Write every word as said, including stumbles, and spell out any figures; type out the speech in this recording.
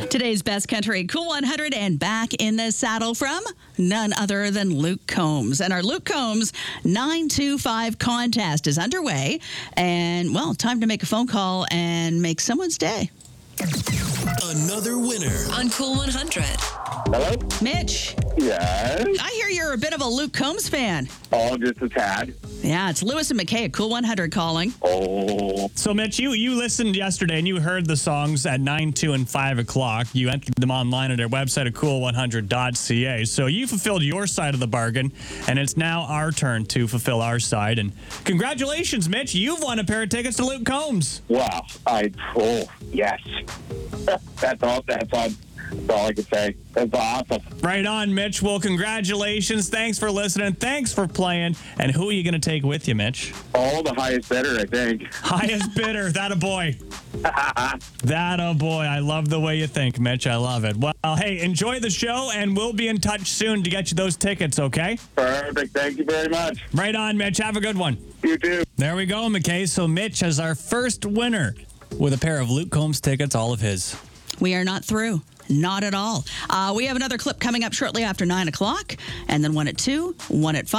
Today's Best Country Cool one hundred, and back in the saddle from none other than Luke Combs. And our Luke Combs nine two five contest is underway. And, well, time to make a phone call and make someone's day. Another winner on Cool one hundred. Hello? Mitch, Yes. I hear you're a bit of a Luke Combs fan. Oh, just a tad. Yeah, it's Lewis and McKay at Cool one hundred calling. Oh. So, Mitch, you, you listened yesterday and you heard the songs at nine, two, and five o'clock. You entered them online at our website at cool one hundred dot c a. So you fulfilled your side of the bargain, and it's now our turn to fulfill our side. And congratulations, Mitch. You've won a pair of tickets to Luke Combs. Wow. I, oh, yes. that's all, that's all, that's all I can say. That's awesome. Right on, Mitch. Well, congratulations. Thanks for listening. Thanks for playing. And who are you going to take with you, Mitch? Oh, the highest bidder, I think. Highest bidder. That a boy. That a boy. I love the way you think, Mitch. I love it. Well, hey, enjoy the show, and we'll be in touch soon to get you those tickets, okay? Perfect. Thank you very much. Right on, Mitch. Have a good one. You too. There we go, McKay. So Mitch is our first winner with a pair of Luke Combs tickets, all of his. We are not through. Not at all. Uh, we have another clip coming up shortly after nine o'clock, and then one at two, one at five.